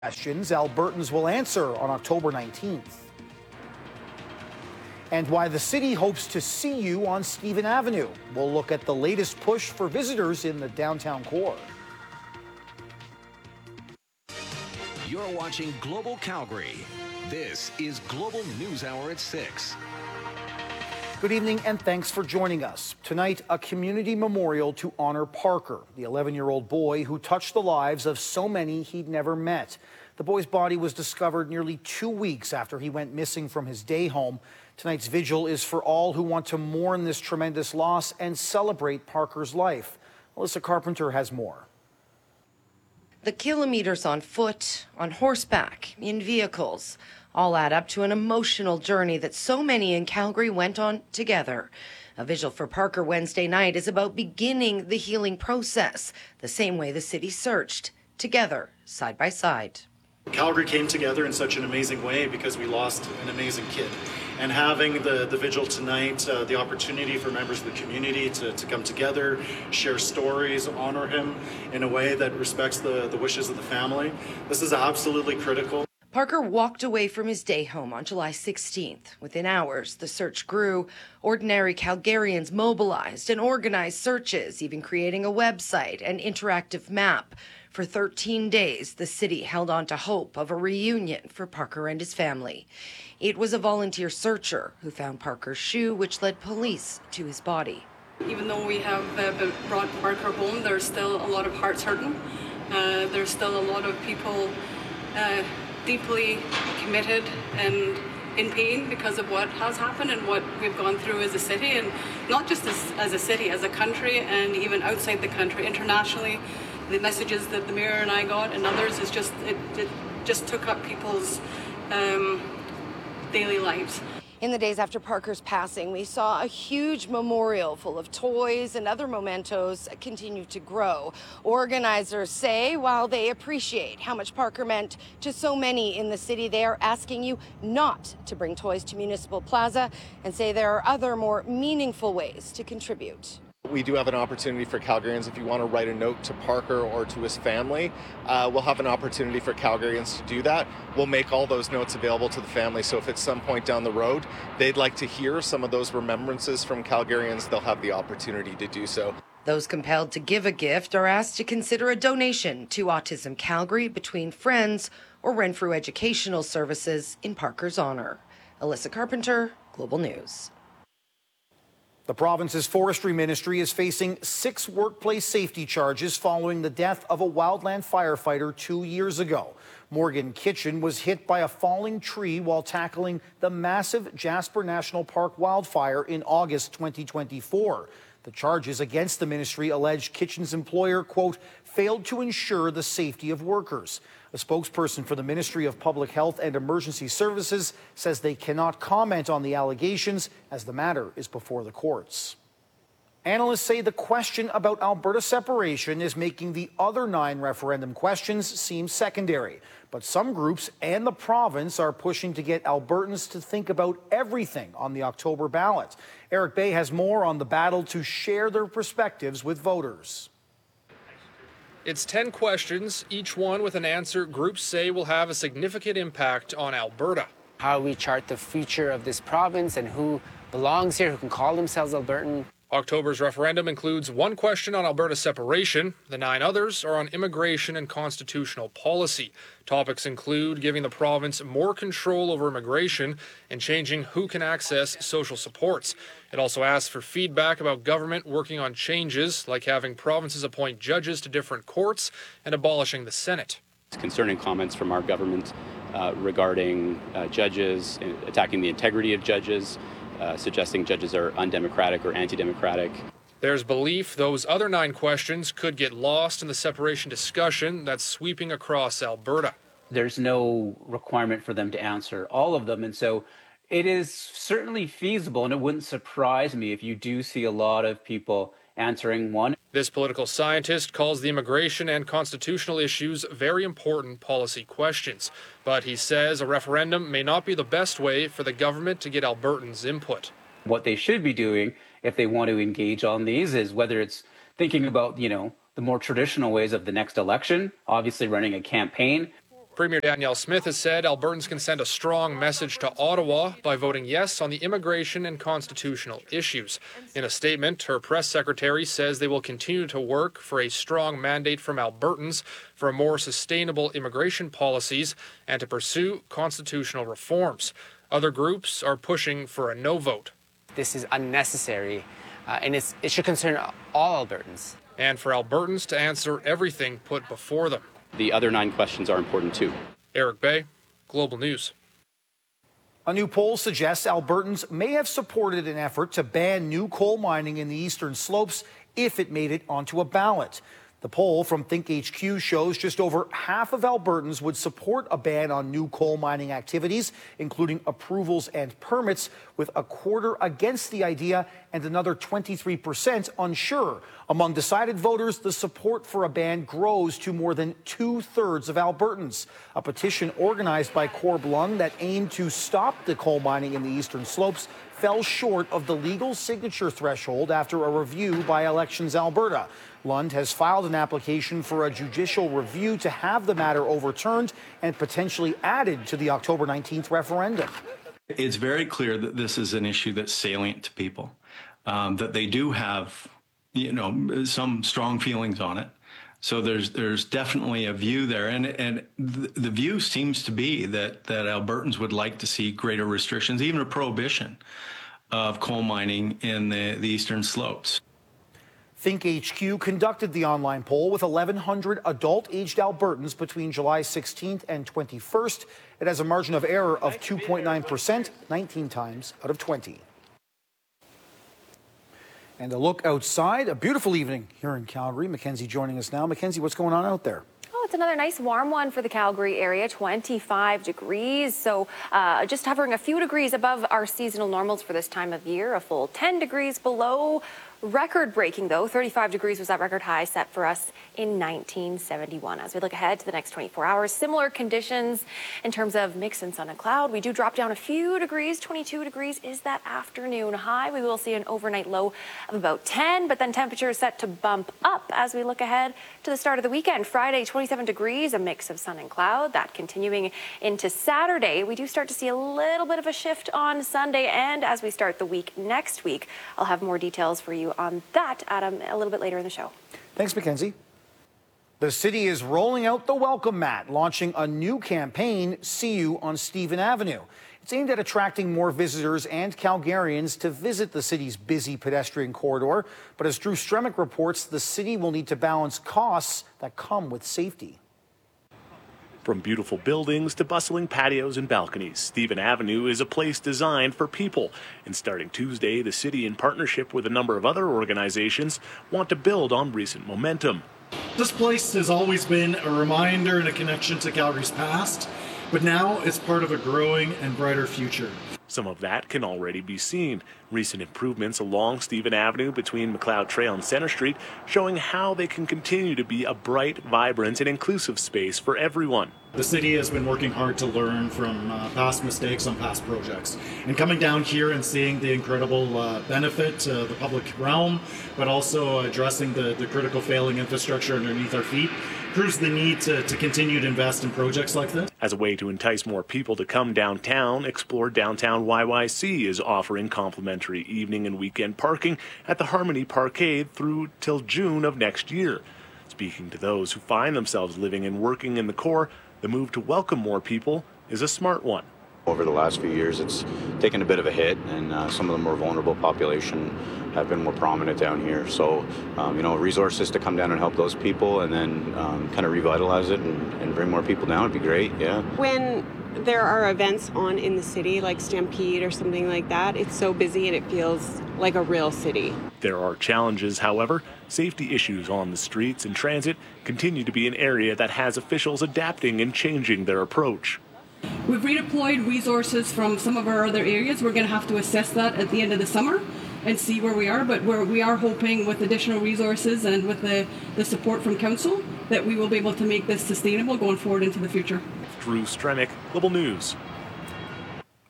Questions Albertans will answer on October 19th. And why the city hopes to see you on Stephen Avenue. We'll look at the latest push for visitors in the downtown core. You're watching Global Calgary. This is Global News Hour at 6. Good evening and thanks for joining us. Tonight, a community memorial to honor Parker, the 11-year-old boy who touched the lives of so many he'd never met. The boy's body was discovered nearly 2 weeks after he went missing from his day home. Tonight's vigil is for all who want to mourn this tremendous loss and celebrate Parker's life. Melissa Carpenter has more. The kilometers on foot, on horseback, in vehicles, all add up to an emotional journey that so many in Calgary went on together. A vigil for Parker Wednesday night is about beginning the healing process, the same way the city searched, together, side by side. Calgary came together in such an amazing way because we lost an amazing kid. And having the vigil tonight, the opportunity for members of the community to come together, share stories, honor him in a way that respects the wishes of the family, this is absolutely critical. Parker walked away from his day home on July 16th. Within hours, the search grew. Ordinary Calgarians mobilized and organized searches, even creating a website and interactive map. For 13 days, the city held on to hope of a reunion for Parker and his family. It was a volunteer searcher who found Parker's shoe, which led police to his body. Even though we have brought Parker home, there's still a lot of hearts hurting. There's still a lot of people deeply committed and in pain because of what has happened and what we've gone through as a city, and not just as a city, as a country, and even outside the country, internationally. The messages that the mayor and I got and others is just it just took up people's daily lives. In the days after Parker's passing, we saw a huge memorial full of toys and other mementos continue to grow. Organizers say while they appreciate how much Parker meant to so many in the city, they are asking you not to bring toys to Municipal Plaza and say there are other more meaningful ways to contribute. We do have an opportunity for Calgarians. If you want to write a note to Parker or to his family, we'll have an opportunity for Calgarians to do that. We'll make all those notes available to the family, so if at some point down the road they'd like to hear some of those remembrances from Calgarians, they'll have the opportunity to do so. Those compelled to give a gift are asked to consider a donation to Autism Calgary between friends or Renfrew Educational Services in Parker's honor. Alyssa Carpenter, Global News. The province's forestry ministry is facing 6 workplace safety charges following the death of a wildland firefighter 2 years ago. Morgan Kitchen was hit by a falling tree while tackling the massive Jasper National Park wildfire in August 2024. The charges against the ministry allege Kitchen's employer, quote, failed to ensure the safety of workers. A spokesperson for the Ministry of Public Health and Emergency Services says they cannot comment on the allegations as the matter is before the courts. Analysts say the question about Alberta separation is making the other 9 referendum questions seem secondary. But some groups and the province are pushing to get Albertans to think about everything on the October ballot. Eric Bay has more on the battle to share their perspectives with voters. It's 10 questions, each one with an answer groups say will have a significant impact on Alberta. How we chart the future of this province and who belongs here, who can call themselves Albertan. October's referendum includes 1 question on Alberta separation. The 9 others are on immigration and constitutional policy. Topics include giving the province more control over immigration and changing who can access social supports. It also asks for feedback about government working on changes like having provinces appoint judges to different courts and abolishing the Senate. Concerning comments from our government regarding judges, attacking the integrity of judges, suggesting judges are undemocratic or anti-democratic. There's belief those other 9 questions could get lost in the separation discussion that's sweeping across Alberta. There's no requirement for them to answer all of them, and so it is certainly feasible, and it wouldn't surprise me if you do see a lot of people answering one. This political scientist calls the immigration and constitutional issues very important policy questions. But he says a referendum may not be the best way for the government to get Albertans' input. What they should be doing if they want to engage on these is whether it's thinking about, the more traditional ways of the next election, obviously running a campaign. Premier Danielle Smith has said Albertans can send a strong message to Ottawa by voting yes on the immigration and constitutional issues. In a statement, her press secretary says they will continue to work for a strong mandate from Albertans for more sustainable immigration policies and to pursue constitutional reforms. Other groups are pushing for a no vote. This is unnecessary, and it should concern all Albertans. And for Albertans to answer everything put before them. The other 9 questions are important too. Eric Bay, Global News. A new poll suggests Albertans may have supported an effort to ban new coal mining in the Eastern Slopes if it made it onto a ballot. The poll from ThinkHQ shows just over half of Albertans would support a ban on new coal mining activities, including approvals and permits, with a quarter against the idea and another 23% unsure. Among decided voters, the support for a ban grows to more than 2/3 of Albertans. A petition organized by Corb Lund that aimed to stop the coal mining in the Eastern Slopes fell short of the legal signature threshold after a review by Elections Alberta. Lund has filed an application for a judicial review to have the matter overturned and potentially added to the October 19th referendum. It's very clear that this is an issue that's salient to people, that they do have, some strong feelings on it. So there's definitely a view there, and the view seems to be that Albertans would like to see greater restrictions, even a prohibition of coal mining in the Eastern Slopes. ThinkHQ conducted the online poll with 1,100 adult-aged Albertans between July 16th and 21st. It has a margin of error of 2.9%, 19 times out of 20. And a look outside, a beautiful evening here in Calgary. Mackenzie joining us now. Mackenzie, what's going on out there? Oh, it's another nice warm one for the Calgary area, 25 degrees. So just hovering a few degrees above our seasonal normals for this time of year, a full 10 degrees below. Record-breaking, though. 35 degrees was that record high set for us in 1971. As we look ahead to the next 24 hours, similar conditions in terms of mix and sun and cloud. We do drop down a few degrees. 22 degrees is that afternoon high. We will see an overnight low of about 10, but then temperature is set to bump up as we look ahead to the start of the weekend. Friday, 27 degrees, a mix of sun and cloud. That continuing into Saturday. We do start to see a little bit of a shift on Sunday, and as we start the week next week, I'll have more details for you on that, Adam, a little bit later in the show. Thanks, Mackenzie. The city is rolling out the welcome mat, launching a new campaign, See You on Stephen Avenue. It's aimed at attracting more visitors and Calgarians to visit the city's busy pedestrian corridor. But as Drew Stremick reports, the city will need to balance costs that come with safety. From beautiful buildings to bustling patios and balconies, Stephen Avenue is a place designed for people. And starting Tuesday, the city, in partnership with a number of other organizations, want to build on recent momentum. This place has always been a reminder and a connection to Calgary's past, but now it's part of a growing and brighter future. Some of that can already be seen. Recent improvements along Stephen Avenue between McLeod Trail and Centre Street showing how they can continue to be a bright, vibrant, and inclusive space for everyone. The city has been working hard to learn from past mistakes on past projects. And coming down here and seeing the incredible benefit to the public realm, but also addressing the critical failing infrastructure underneath our feet, proves the need to continue to invest in projects like this. As a way to entice more people to come downtown, Explore Downtown YYC is offering complimentary evening and weekend parking at the Harmony Parkade through till June of next year. Speaking to those who find themselves living and working in the core, the move to welcome more people is a smart one. Over the last few years, it's taken a bit of a hit, and some of the more vulnerable population have been more prominent down here. So, resources to come down and help those people and then kind of revitalize it and bring more people down would be great, yeah. When there are events on in the city, like Stampede or something like that, it's so busy and it feels like a real city. There are challenges, however. Safety issues on the streets and transit continue to be an area that has officials adapting and changing their approach. We've redeployed resources from some of our other areas. We're going to have to assess that at the end of the summer and see where we are, but we are hoping with additional resources and with the support from council that we will be able to make this sustainable going forward into the future. Drew Stremick, Global News.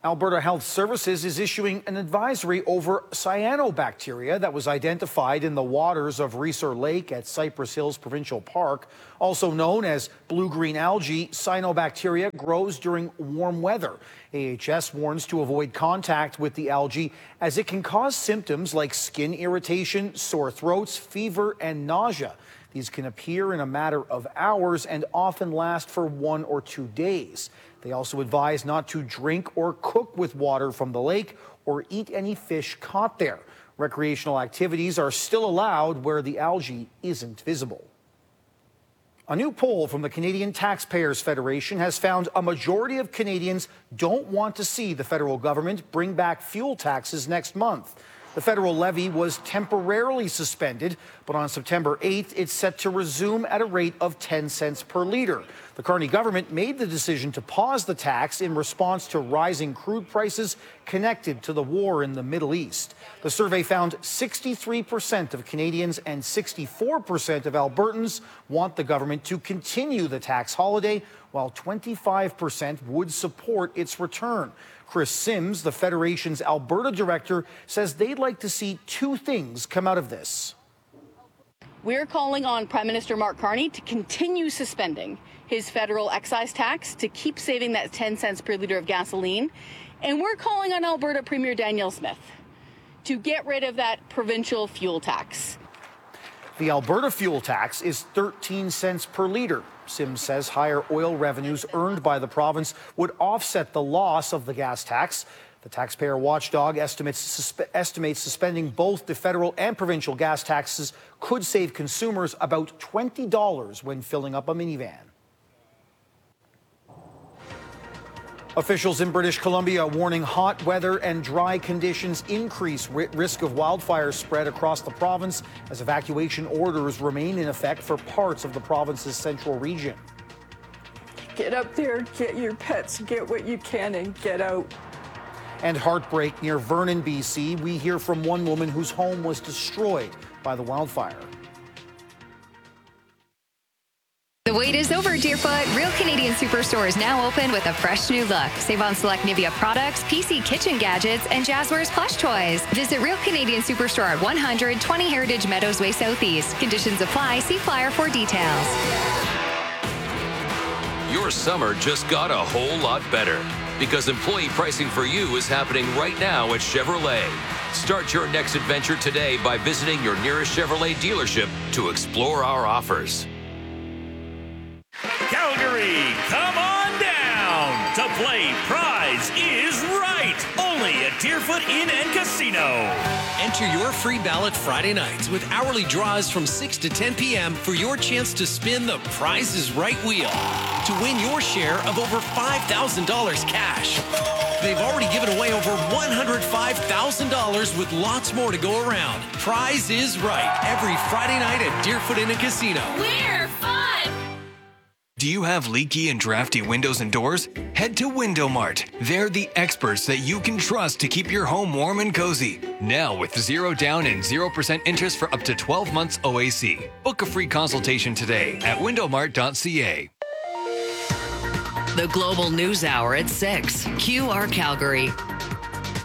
Alberta Health Services is issuing an advisory over cyanobacteria that was identified in the waters of Reeser Lake at Cypress Hills Provincial Park. Also known as blue-green algae, cyanobacteria grows during warm weather. AHS warns to avoid contact with the algae as it can cause symptoms like skin irritation, sore throats, fever, and nausea. These can appear in a matter of hours and often last for 1 or 2 days. They also advise not to drink or cook with water from the lake or eat any fish caught there. Recreational activities are still allowed where the algae isn't visible. A new poll from the Canadian Taxpayers Federation has found a majority of Canadians don't want to see the federal government bring back fuel taxes next month. The federal levy was temporarily suspended, but on September 8th, it's set to resume at a rate of 10 cents per litre. The Carney government made the decision to pause the tax in response to rising crude prices connected to the war in the Middle East. The survey found 63% of Canadians and 64% of Albertans want the government to continue the tax holiday, while 25% would support its return. Chris Sims, the Federation's Alberta director, says they'd like to see 2 things come out of this. We're calling on Prime Minister Mark Carney to continue suspending his federal excise tax, to keep saving that 10 cents per litre of gasoline. And we're calling on Alberta Premier Danielle Smith to get rid of that provincial fuel tax. The Alberta fuel tax is 13 cents per litre. Sims says higher oil revenues earned by the province would offset the loss of the gas tax. The taxpayer watchdog estimates suspending both the federal and provincial gas taxes could save consumers about $20 when filling up a minivan. Officials in British Columbia warning hot weather and dry conditions increase risk of wildfire spread across the province as evacuation orders remain in effect for parts of the province's central region. Get up there, get your pets, get what you can, and get out. And heartbreak near Vernon, BC. We hear from one woman whose home was destroyed by the wildfire. The wait is over, Deerfoot. Real Canadian Superstore is now open with a fresh new look. Save on select Nivea products, PC kitchen gadgets, and Jazzwares plush toys. Visit Real Canadian Superstore at 120 Heritage Meadows Way Southeast. Conditions apply. See flyer for details. Your summer just got a whole lot better because employee pricing for you is happening right now at Chevrolet. Start your next adventure today by visiting your nearest Chevrolet dealership to explore our offers. Calgary, come on down to play Prize is Right, only at Deerfoot Inn and Casino. Enter your free ballot Friday nights with hourly draws from 6 to 10 p.m. for your chance to spin the Prize is Right wheel to win your share of over $5,000 cash. They've already given away over $105,000 with lots more to go around. Prize is Right every Friday night at Deerfoot Inn and Casino. We're fun! Do you have leaky and drafty windows and doors? Head to Window Mart. They're the experts that you can trust to keep your home warm and cozy. Now with 0 down and 0% interest for up to 12 months OAC. Book a free consultation today at windowmart.ca. The Global News Hour at 6. QR Calgary.